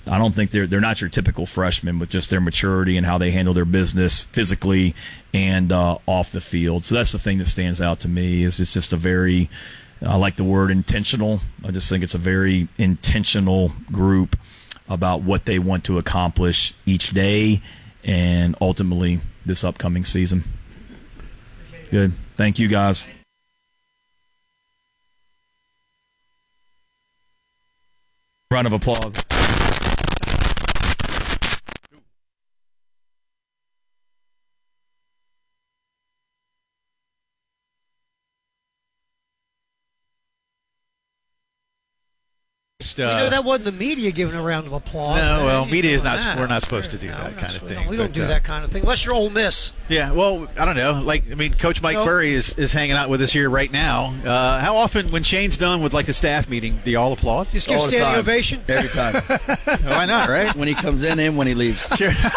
I don't think they're they're not your typical freshmen with just their maturity and how they handle their business physically and uh, off the field. So that's the thing that stands out to me. Is it's just a very, I like the word intentional. I just think it's a very intentional group about what they want to accomplish each day and ultimately this upcoming season. Good. Thank you, guys. Round of applause. You know, that wasn't the media giving a round of applause. No, well, You media is doing not. that. We're not supposed to do No, that we're kind not- of we thing. don't- We don't but, do uh, that kind of thing unless you're Ole Miss. Yeah, well, I don't know. Like, I mean, Coach Mike No. Furry is, is hanging out with us here right now. Uh, how often, when Shane's done with like a staff meeting, do y'all applaud? Just give All the standing time. ovation. Every time. Why not, right? When he comes in and when he leaves.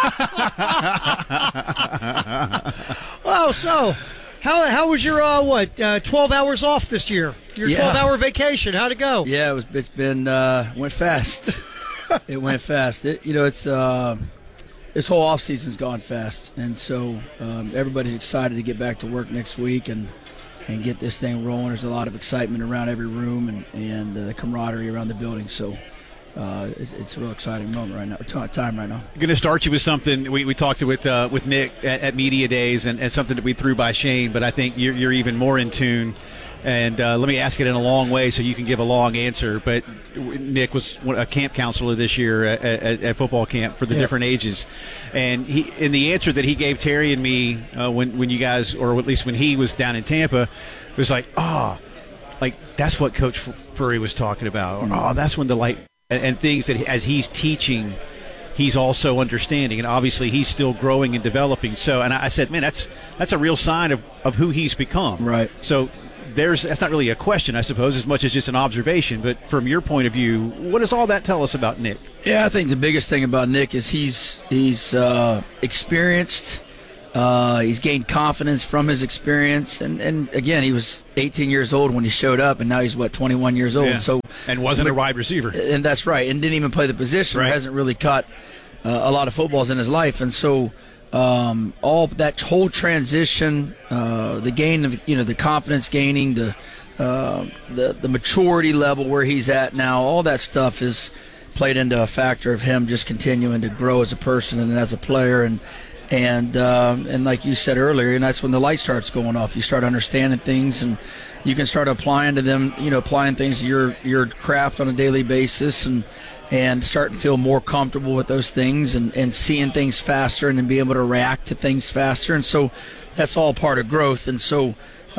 Oh, so how how was your uh, what uh, twelve hours off this year? Your Yeah. twelve hour vacation. How'd it go? Yeah, it was. It's been uh, went fast. It went fast. It, you know, it's uh, this whole off season's gone fast, and so um, everybody's excited to get back to work next week and and get this thing rolling. There's a lot of excitement around every room and and uh, the camaraderie around the building. So. Uh, it's, it's a real exciting moment right now, t- time right now. Going to start you with something we, we talked with uh, with Nick at, at Media Days, and, and something that we threw by Shane. But I think you're, you're even more in tune. And uh, let me ask it in a long way so you can give a long answer. But Nick was a camp counselor this year at, at, at football camp for the Yeah. different ages, and he in the answer that he gave Terry and me uh, when when you guys, or at least when he was down in Tampa, was like, oh, like that's what Coach Furry was talking about, or oh, that's when the light. And, and things that as he's teaching, he's also understanding, and obviously he's still growing and developing. So, and I said, man, that's that's a real sign of, of who he's become. Right. So, there's that's not really a question, I suppose, as much as just an observation. But from your point of view, what does all that tell us about Nick? Yeah, I think the biggest thing about Nick is he's he's uh, experienced. Uh, he's gained confidence from his experience, and, and again, he was eighteen years old when he showed up, and now he's what twenty-one years old. Yeah. So and wasn't a wide receiver, and that's right, and didn't even play the position. Or hasn't really caught uh, a lot of footballs in his life, and so um, all that whole transition, uh, the gain of you know the confidence gaining, the uh, the the maturity level where he's at now, all that stuff is played into a factor of him just continuing to grow as a person and as a player, and. And um, and like you said earlier, and that's when the light starts going off. You start understanding things, and you can start applying to them. You know, applying things to your your craft on a daily basis, and and start to feel more comfortable with those things, and, and seeing things faster, and then be able to react to things faster. And so that's all part of growth. And so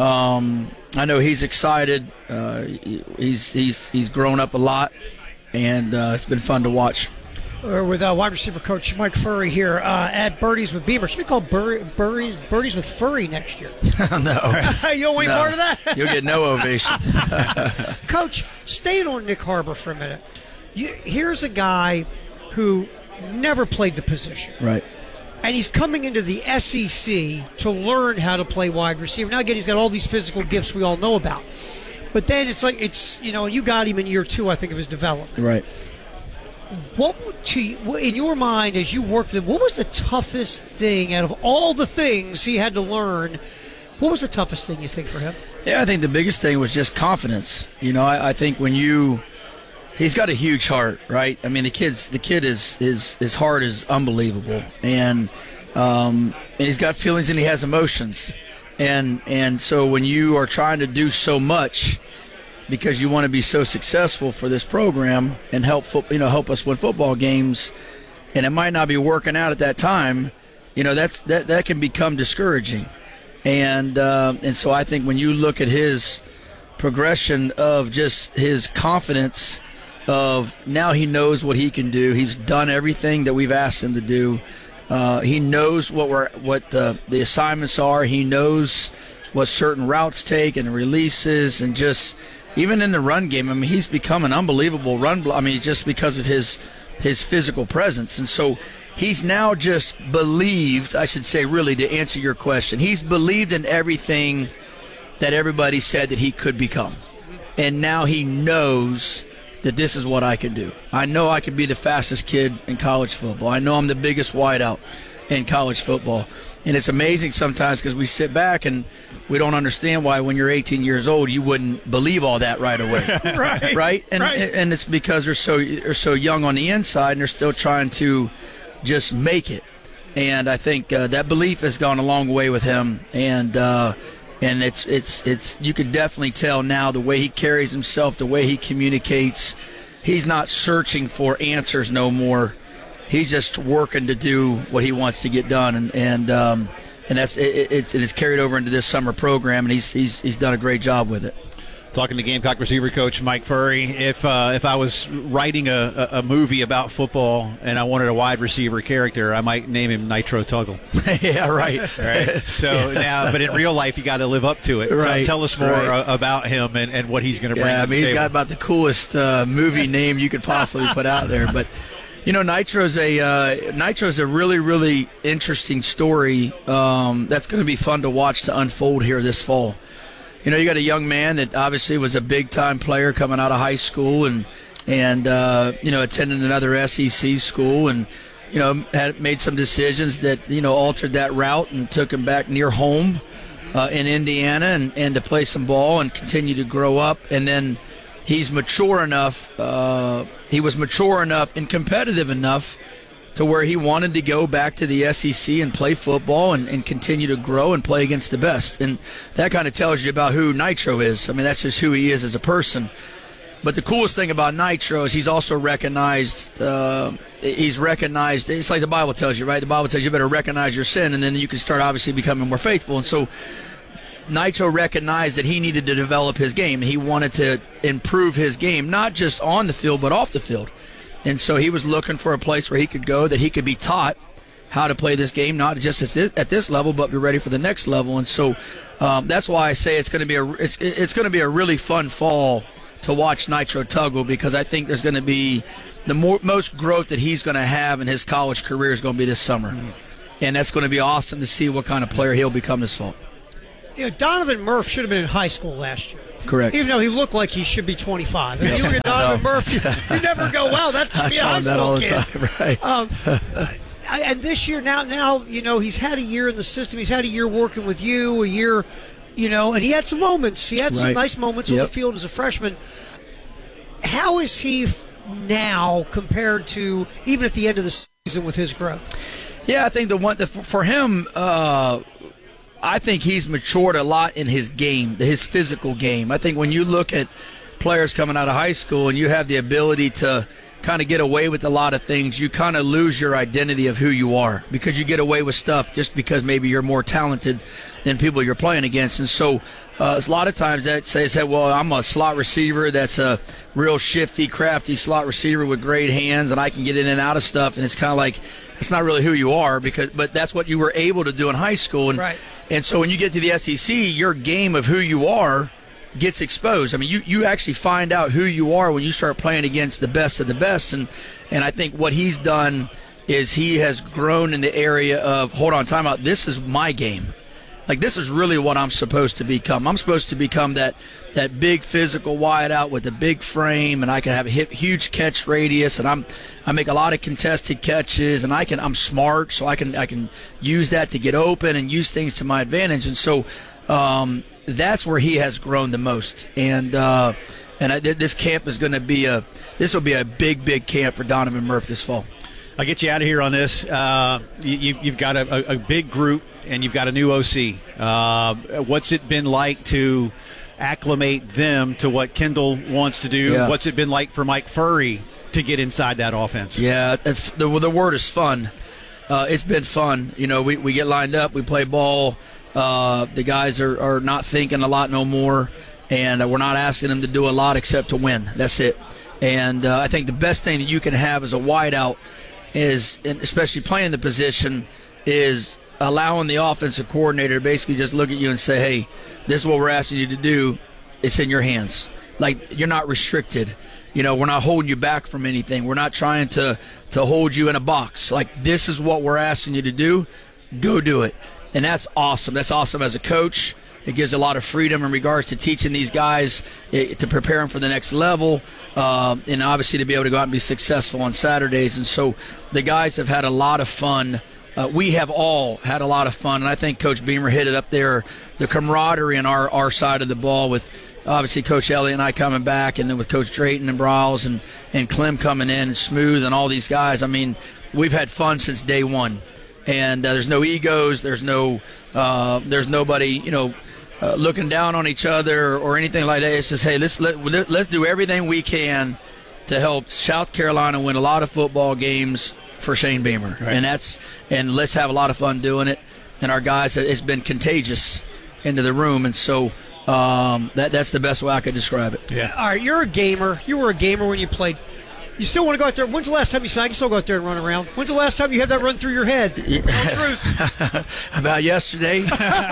um, I know he's excited. Uh, he's he's he's grown up a lot, and uh, it's been fun to watch. We're with uh, wide receiver coach Mike Furry here uh, at Birdies with Beamer. Should we call Bur- Birdies, Birdies with Furry next year? No. You don't want any No. part of that? You'll get no ovation. Coach, staying on Nick Harbor for a minute. You, here's a guy who never played the position. Right. And he's coming into the S E C to learn how to play wide receiver. Now, again, he's got all these physical gifts we all know about. But then it's like, it's, you know, you got him in year two, I think, of his development. Right. What, to, in your mind, as you worked with him, what was the toughest thing out of all the things he had to learn? What was the toughest thing you think for him? Yeah, I think the biggest thing was just confidence. You know, I, I think when you, he's got a huge heart, right? I mean, the kid's the kid is his his heart is unbelievable, and um, and he's got feelings and he has emotions, and and so when you are trying to do so much because you want to be so successful for this program and help fo- you know help us win football games, and it might not be working out at that time, you know that's that that can become discouraging. And uh, and so I think when you look at his progression of just his confidence of now he knows what he can do. He's done everything that we've asked him to do. Uh, he knows what we're what the, the assignments are. He knows what certain routes take and releases, and just even in the run game. I mean, he's become an unbelievable run. Blo- I mean, just because of his his physical presence, and so. He's now just believed, I should say, really, to answer your question, he's believed in everything that everybody said that he could become. And now he knows that this is what I can do. I know I could be the fastest kid in college football. I know I'm the biggest wideout in college football. And it's amazing sometimes because we sit back and we don't understand why when you're eighteen years old you wouldn't believe all that right away. right. Right? And right. and it's because they're so they're so young on the inside and they're still trying to just make it. And I think uh, that belief has gone a long way with him. And uh, and it's it's it's you can definitely tell now the way he carries himself, the way he communicates. He's not searching for answers no more. He's just working to do what he wants to get done, and and um, and that's it, it's it's carried over into this summer program, and he's he's he's done a great job with it. Talking to Gamecock receiver coach Mike Furrey, if uh, if I was writing a, a movie about football and I wanted a wide receiver character, I might name him Nitro Tuggle. yeah, right. right. So now, but in real life, you got to live up to it. Right. Tell, tell us more right. uh, about him and, and what he's going to bring. Yeah, to I the mean, he's table. got about the coolest uh, movie name you could possibly put out there, but. You know, Nitro's a uh, Nitro's a really, really interesting story um, that's going to be fun to watch to unfold here this fall. You know, you got a young man that obviously was a big-time player coming out of high school and, and uh, you know, attended another S E C school and, you know, had made some decisions that, you know, altered that route and took him back near home uh, in Indiana and, and to play some ball and continue to grow up. And then he's mature enough uh, – he was mature enough and competitive enough to where he wanted to go back to the S E C and play football and, and continue to grow and play against the best. And that kind of tells you about who Nitro is. I mean, that's just who he is as a person. But the coolest thing about Nitro is he's also recognized uh, he's recognized. It's like the Bible tells you, right? The Bible tells you, you better recognize your sin, and then you can start obviously becoming more faithful. And so Nitro recognized that he needed to develop his game. He wanted to improve his game, not just on the field, but off the field. And so he was looking for a place where he could go, that he could be taught how to play this game, not just at this level, but be ready for the next level. And so um, that's why I say it's going to be a it's, it's going to be a really fun fall to watch Nitro Tuggle, because I think there's going to be the more, most growth that he's going to have in his college career is going to be this summer. Mm-hmm. And that's going to be awesome to see what kind of player he'll become this fall. You know, Donovan Murphy should have been in high school last year. Correct. Even though he looked like he should be twenty-five. If you look at Donovan Murphy, you never go, wow, that should be a high school that all kid. The time, right. Um, and this year, now, now, you know, he's had a year in the system. He's had a year working with you, a year, you know, and he had some moments. He had some right. nice moments yep. on the field as a freshman. How is he f- now compared to even at the end of the season with his growth? Yeah, I think the one the, for him, uh, I think he's matured a lot in his game, his physical game. I think when you look at players coming out of high school and you have the ability to kind of get away with a lot of things, you kind of lose your identity of who you are, because you get away with stuff just because maybe you're more talented than people you're playing against. And so uh, a lot of times that says, hey, well, I'm a slot receiver that's a real shifty, crafty slot receiver with great hands, and I can get in and out of stuff. And it's kind of like, that's not really who you are, because but that's what you were able to do in high school. And, right. and so when you get to the S E C, your game of who you are gets exposed. I mean, you, you actually find out who you are when you start playing against the best of the best. And, and I think what he's done is he has grown in the area of, hold on, time out, this is my game. Like, this is really what I'm supposed to become. I'm supposed to become that that big physical wideout with a big frame, and I can have a huge catch radius, and I'm I make a lot of contested catches, and I can I'm smart, so I can I can use that to get open and use things to my advantage. And so um, that's where he has grown the most. And uh, and I, this camp is going to be a this will be a big big camp for Donovan Murphy this fall. I'll get you out of here on this. Uh, you, you've got a, a big group, and you've got a new O C. Uh, what's it been like to acclimate them to what Kendall wants to do? Yeah. What's it been like for Mike Furrey to get inside that offense? Yeah, the, the word is fun. Uh, it's been fun. You know, we, we get lined up, we play ball. Uh, the guys are, are not thinking a lot no more, and uh, we're not asking them to do a lot except to win. That's it. And uh, I think the best thing that you can have as a wideout is, and especially playing the position, is allowing the offensive coordinator to basically just look at you and say, hey, this is what we're asking you to do. It's in your hands. Like, you're not restricted. You know, we're not holding you back from anything. We're not trying to, to hold you in a box. Like, this is what we're asking you to do. Go do it. And that's awesome. That's awesome as a coach. It gives a lot of freedom in regards to teaching these guys eh, to prepare them for the next level, uh, and obviously to be able to go out and be successful on Saturdays. And so the guys have had a lot of fun. Uh, we have all had a lot of fun, and I think Coach Beamer hit it up there. The camaraderie on our, our side of the ball with obviously Coach Elliott and I coming back, and then with Coach Drayton and Brawls and, and Clem coming in and Smooth and all these guys. I mean, we've had fun since day one. And uh, there's no egos. There's no uh, there's nobody, you know, uh, looking down on each other or anything like that. It's just, hey, let's, let, let's do everything we can to help South Carolina win a lot of football games for Shane Beamer. Right. And that's and let's have a lot of fun doing it. And our guys, it's been contagious into the room. And so um, that that's the best way I could describe it. Yeah. All right, you're a gamer. You were a gamer when you played. You still want to go out there. When's the last time you sang? You still go out there and run around. When's the last time you had that run through your head? Tell truth. About yesterday.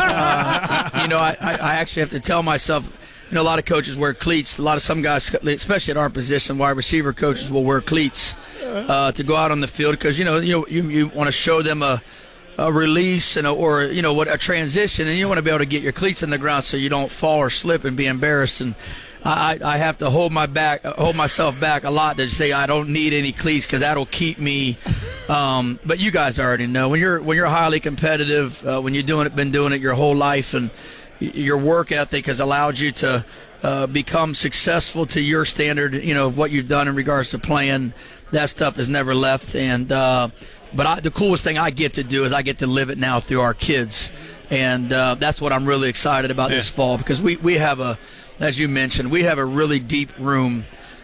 uh, you know, I, I actually have to tell myself, you know, a lot of coaches wear cleats. A lot of some guys, especially at our position, wide receiver coaches will wear cleats uh, to go out on the field because, you know, you you, you want to show them a, a release and a, or, you know, what a transition, and you want to be able to get your cleats in the ground so you don't fall or slip and be embarrassed. And I, I have to hold my back, hold myself back a lot to say I don't need any cleats because that'll keep me. Um, but you guys already know when you're when you're highly competitive, uh, when you're doing it, been doing it your whole life, and your work ethic has allowed you to uh, become successful to your standard. You know what you've done in regards to playing. That stuff has never left. And uh, but I, the coolest thing I get to do is I get to live it now through our kids, and uh, that's what I'm really excited about yeah. this fall because we we have a. As you mentioned, we have a really deep room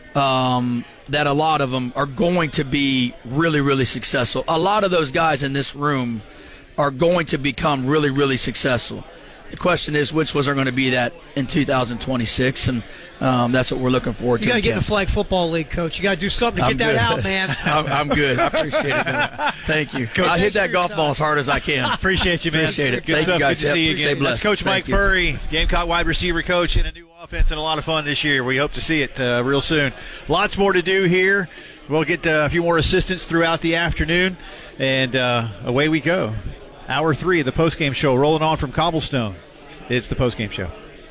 um, that a lot of them are going to be really, really successful. A lot of those guys in this room are going to become really, really successful. The question is, which ones are going to be that in two thousand twenty-six, and um, that's what we're looking forward to. You got to get in the Flag Football League, Coach. You got to do something to I'm get that good. out, man. I'm, I'm good. I appreciate it, man. Thank you. Coach, I hit that golf ball as hard as I can. Appreciate you, man. Appreciate it. Good Thank stuff. you guys. Good to see you Stay again. blessed. That's Coach Thank Mike you. Furry, Gamecock wide receiver coach, and a new offense and a lot of fun this year. We hope to see it uh, real soon. Lots more to do here. We'll get uh, a few more assistants throughout the afternoon, and uh, away we go. Hour three of the postgame show rolling on from Cobblestone. It's the postgame show.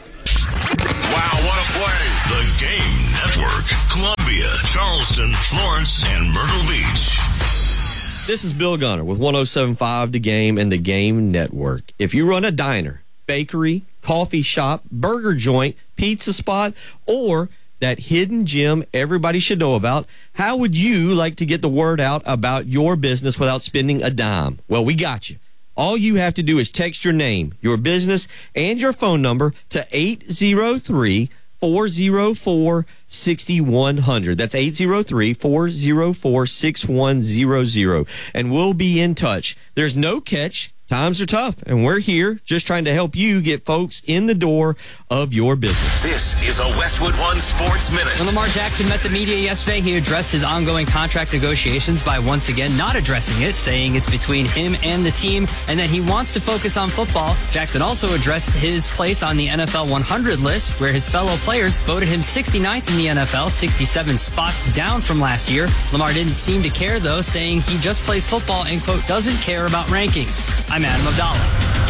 Wow, what a play. The Game Network. Columbia, Charleston, Florence, and Myrtle Beach. This is Bill Gunner with one oh seven point five The Game and The Game Network. If you run a diner, bakery, coffee shop, burger joint, pizza spot, or that hidden gem everybody should know about, how would you like to get the word out about your business without spending a dime? Well, we got you. All you have to do is text your name, your business, and your phone number to eight zero three, four zero four, six one zero zero. That's eight zero three, four zero four, six one zero zero. And we'll be in touch. There's no catch. Times are tough, and we're here just trying to help you get folks in the door of your business. This is a Westwood One Sports Minute. When Lamar Jackson met the media yesterday, he addressed his ongoing contract negotiations by once again not addressing it, saying it's between him and the team and that he wants to focus on football. Jackson also addressed his place on the N F L one hundred list, where his fellow players voted him sixty-ninth in the N F L, sixty-seven spots down from last year. Lamar didn't seem to care, though, saying he just plays football and, quote, doesn't care about rankings. I'm Adam Abdallah.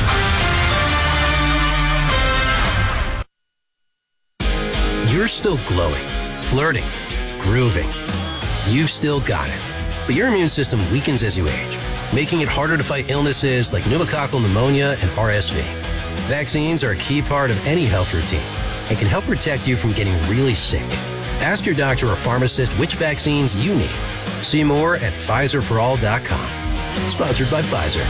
You're still glowing, flirting, grooving. You've still got it. But your immune system weakens as you age, making it harder to fight illnesses like pneumococcal pneumonia and R S V. Vaccines are a key part of any health routine and can help protect you from getting really sick. Ask your doctor or pharmacist which vaccines you need. See more at Pfizer for all dot com. Sponsored by Pfizer.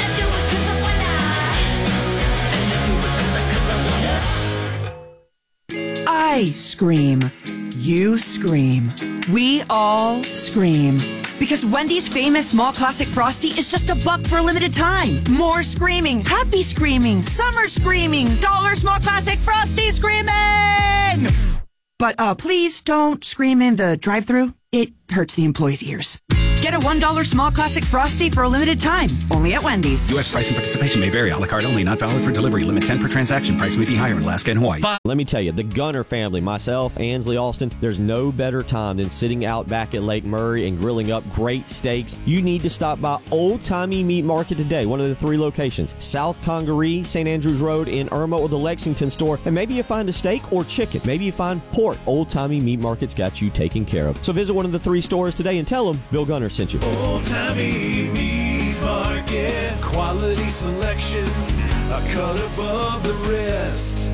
I scream. You scream. We all scream. Because Wendy's famous small classic Frosty is just a buck for a limited time. More screaming, happy screaming, summer screaming, dollar small classic Frosty screaming! But uh, please don't scream in the drive-thru. It hurts the employees' ears. Get a one dollar small classic Frosty for a limited time, only at Wendy's. U S price and participation may vary. A la carte only. Not valid for delivery. Limit ten per transaction. Price may be higher in Alaska and Hawaii. Let me tell you, the Gunner family, myself, Ansley Austin, there's no better time than sitting out back at Lake Murray and grilling up great steaks. You need to stop by Old Timey Meat Market today, one of the three locations, South Congaree, Saint Andrews Road in Irma, or the Lexington store, and maybe you find a steak or chicken. Maybe you find pork. Old Timey Meat Market's got you taken care of. So visit one of the three stores today and tell them Bill Gunner sent you. Old Timey Meat Market, quality selection, a cut above the rest.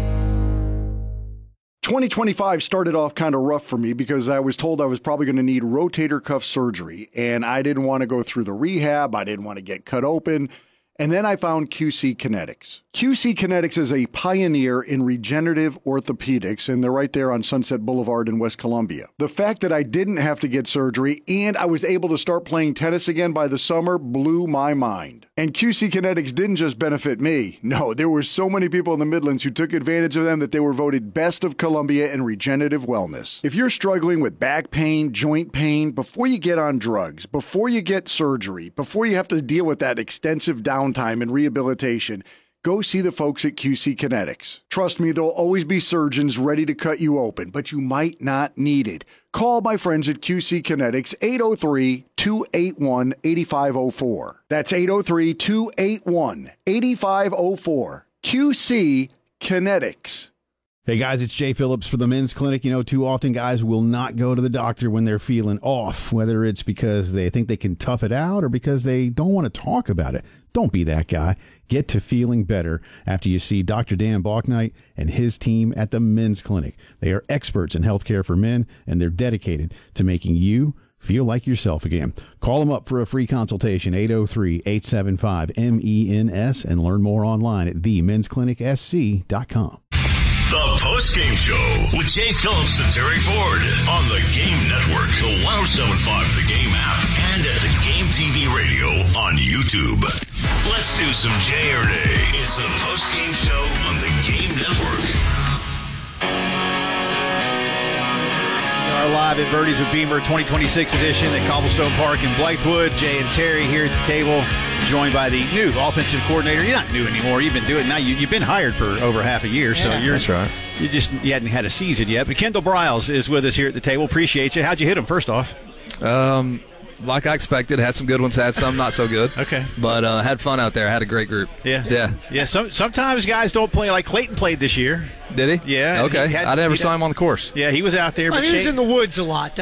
twenty twenty-five started off kind of rough for me because I was told I was probably going to need rotator cuff surgery, and I didn't want to go through the rehab. I didn't want to get cut open. And then I found Q C Kinetics. Q C Kinetics is a pioneer in regenerative orthopedics, and they're right there on Sunset Boulevard in West Columbia. The fact that I didn't have to get surgery and I was able to start playing tennis again by the summer blew my mind. And Q C Kinetics didn't just benefit me. No, there were so many people in the Midlands who took advantage of them that they were voted Best of Columbia in regenerative wellness. If you're struggling with back pain, joint pain, before you get on drugs, before you get surgery, before you have to deal with that extensive downtime and rehabilitation, go see the folks at Q C Kinetics. Trust me, there'll always be surgeons ready to cut you open, but you might not need it. Call my friends at Q C Kinetics, eight oh three, two eight one, eight five oh four. That's eight oh three, two eight one, eight five oh four. Q C Kinetics. Hey guys, it's Jay Phillips for the Men's Clinic. You know, too often guys will not go to the doctor when they're feeling off, whether it's because they think they can tough it out or because they don't want to talk about it. Don't be that guy. Get to feeling better after you see Doctor Dan Balknight and his team at the Men's Clinic. They are experts in healthcare for men, and they're dedicated to making you feel like yourself again. Call them up for a free consultation, eight oh three, eight seven five, M E N S, and learn more online at the men's clinic s c dot com. The Post-Game Show with Jay Phillips and Terry Ford on the Game Network, the one oh seven point five The Game app, and at the Game T V radio on YouTube. Let's do some Jay or Nay. It's the Post-Game Show on the Game Network. Our live at Birdies with Beamer twenty twenty-six edition at Cobblestone Park in Blythewood. Jay and Terry here at the table, joined by the new offensive coordinator. You're not new anymore. You've been doing it now. You, you've been hired for over half a year, so Yeah. you're That's right. You just you hadn't had a season yet. But Kendall Briles is with us here at the table. Appreciate you. How'd you hit him? First off, Um, like I expected, had some good ones, had some not so good. Okay. But uh, had fun out there. Had a great group. yeah, Yeah. yeah. Some, sometimes guys don't play like Clayton played this year. Did he? Yeah. Okay. He had- I never he saw had- him on the course. Yeah, he was out there. Well, But he was Shane- in the woods a lot.